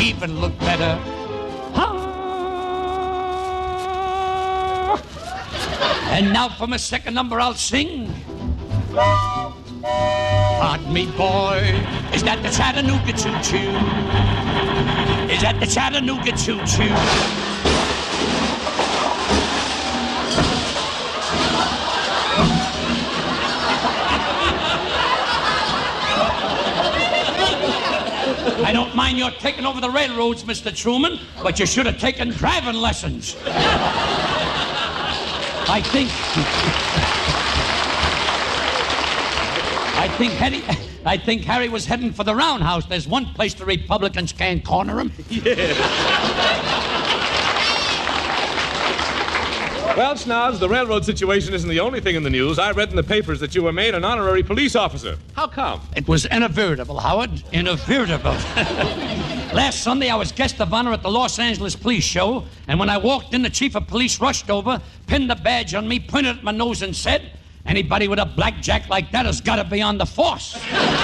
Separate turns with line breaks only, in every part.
even look better. And now for my second number, I'll sing. Pardon me, boy, is that the Chattanooga choo-choo? Is that the Chattanooga choo-choo? I don't mind your taking over the railroads, Mr. Truman, but you should have taken driving lessons. I think Harry was heading for the roundhouse. There's one place the Republicans can't corner him.
Yeah. Well, Snobs, the railroad situation isn't the only thing in the news. I read in the papers that you were made an honorary police officer. How come?
It was inadvertible, Howard. Inadvertible. Last Sunday, I was guest of honor at the Los Angeles Police Show, and when I walked in, the chief of police rushed over, pinned a badge on me, pointed at my nose, and said, "Anybody with a blackjack like that has got to be on the force."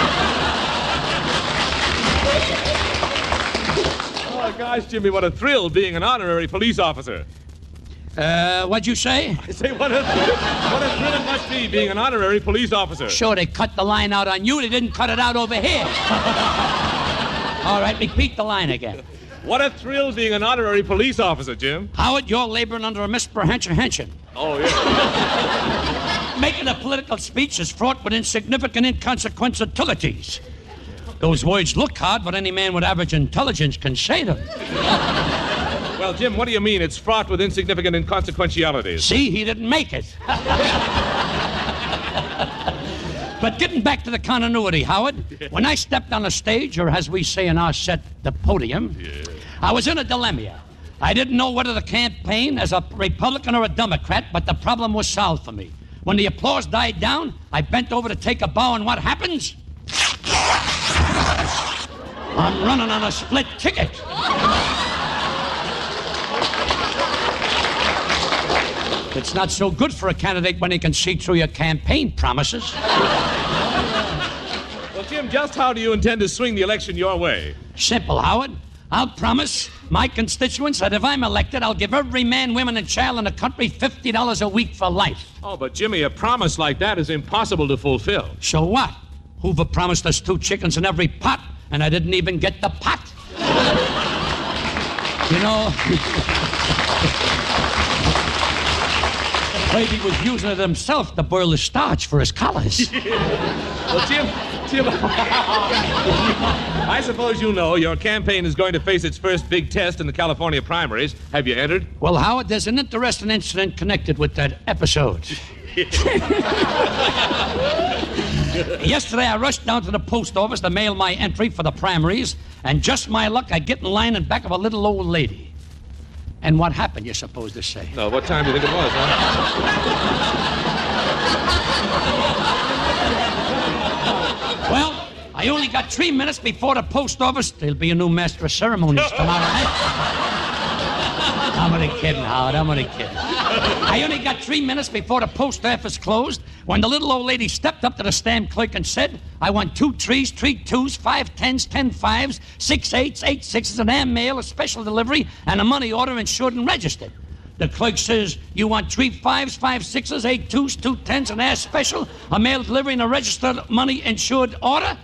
Oh, gosh, Jimmy, what a thrill being an honorary police officer.
What'd you say?
I say, what a thrill it must be being an honorary police officer.
Sure, they cut the line out on you. They didn't cut it out over here. All right, repeat the line again.
What a thrill being an honorary police officer, Jim.
Howard, you're laboring under a misapprehension.
Oh, yeah.
Making a political speech is fraught with insignificant, inconsequentialities. Those words look hard, but any man with average intelligence can say them.
Well, Jim, what do you mean it's fraught with insignificant inconsequentialities?
See, he didn't make it. But getting back to the continuity, Howard, when I stepped on the stage, or as we say in our set, the podium, I was in a dilemma. I didn't know whether to campaign as a Republican or a Democrat, but the problem was solved for me. When the applause died down, I bent over to take a bow, and what happens? I'm running on a split ticket. It's not so good for a candidate when he can see through your campaign promises.
Well, Jim, just how do you intend to swing the election your way?
Simple, Howard. I'll promise my constituents that if I'm elected, I'll give every man, woman, and child in the country $50 a week for life.
Oh, but Jimmy, a promise like that is impossible to fulfill.
So what? Hoover promised us 2 chickens in every pot, and I didn't even get the pot. You know... Maybe he was using it himself to boil the starch for his collars.
Well, Jim, I suppose you know your campaign is going to face its first big test in the California primaries. Have you entered?
Well, Howard, there's an interesting incident connected with that episode. Yesterday, I rushed down to the post office to mail my entry for the primaries, and just my luck, I get in line in back of a little old lady. And what happened, you're supposed to say?
No, what time do you think it was, huh?
Well, I only got 3 minutes before the post office. There'll be a new master of ceremonies tomorrow night. I'm only kidding, Howard. I'm only kidding. I only got 3 minutes before the post office closed when the little old lady stepped up to the stamp clerk and said, "I want 2 3s, 3 2s, 5 10s, 10 5s, 6 8s, 8 6s, an air mail, a special delivery, and a money order insured and registered." The clerk says, "You want 3 5s, 5 6s, 8 2s, 2 10s, an air special, a mail delivery, and a registered money insured order?"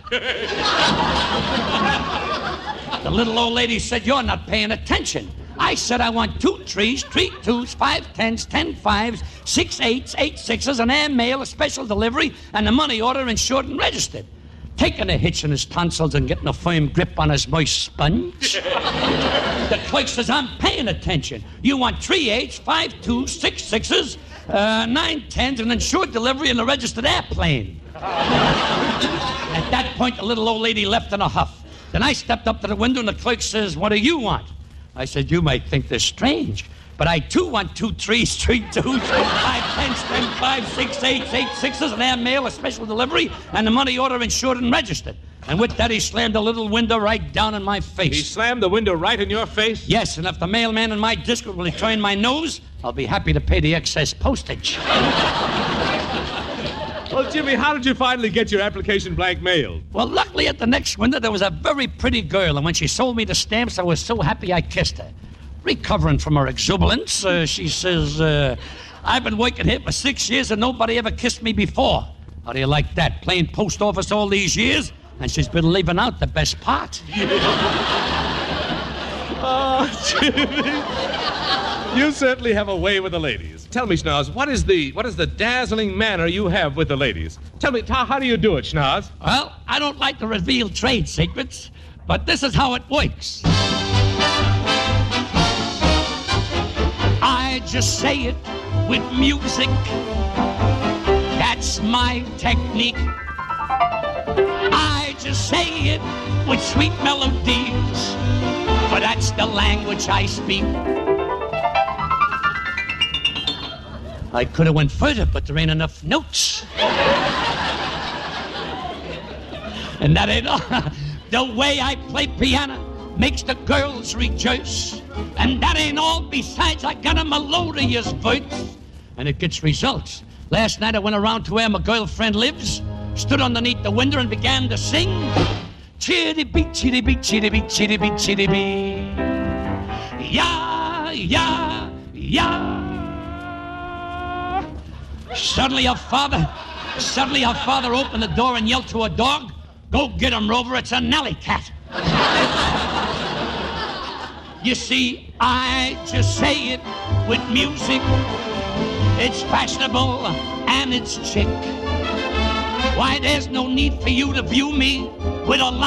The little old lady said, "You're not paying attention. I said I want 2 3s, 3 2s, 5 10s, 10 5s, 6 8s, 8 6s, an air mail, a special delivery, and a money order insured and registered." Taking a hitch in his tonsils and getting a firm grip on his moist sponge. The clerk says, "I'm paying attention. You want 3 8s, 5 2s, 6 6s, 9 10s, an insured delivery, and a registered airplane." At that point, the little old lady left in a huff. Then I stepped up to the window, and the clerk says, "What do you want?" I said, "You might think this strange, but I too want 2 3s, 3 2s, 5 10s, 10 5s, 6 8s, 8 6s, an air mail, a special delivery, and a money order insured and registered." And with that, he slammed the little window right down in my face.
He slammed the window right in your face?
Yes, and if the mailman in my district will return my nose, I'll be happy to pay the excess postage.
Well, Jimmy, how did you finally get your application blank mailed?
Well, luckily at the next window there was a very pretty girl, and when she sold me the stamps, I was so happy I kissed her. Recovering from her exuberance, she says, I've been working here for 6 years and nobody ever kissed me before. How do you like that? Playing post office all these years, and she's been leaving out the best part.
Oh, Jimmy. You certainly have a way with the ladies. Tell me, Schnoz, what is the dazzling manner you have with the ladies? Tell me, how do you do it, Schnoz?
Well, I don't like to reveal trade secrets, but this is how it works. I just say it with music. That's my technique. I just say it with sweet melodies, for that's the language I speak. I could have went further, but there ain't enough notes. And that ain't all. The way I play piano makes the girls rejoice. And that ain't all. Besides, I got a melodious voice. And it gets results. Last night I went around to where my girlfriend lives, stood underneath the window and began to sing. Chitty-bee, chitty-bee, chitty-bee, chitty-bee, chitty-bee. Ya, ya, ya. Suddenly her father opened the door and yelled to her dog, "Go get him, Rover, it's an alley cat." You see, I just say it with music. It's fashionable and it's chic. Why, there's no need for you to view me with a line